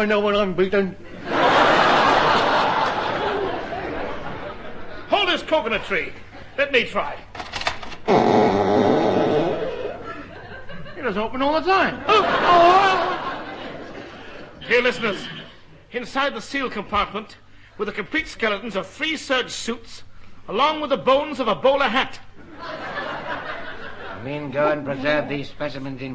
I know when I'm beaten. Hold this coconut tree. Let me try. It is open all the time. Dear listeners, inside the seal compartment were the complete skeletons of 3 serge suits, along with the bones of a bowler hat. You mean go and preserve these specimens in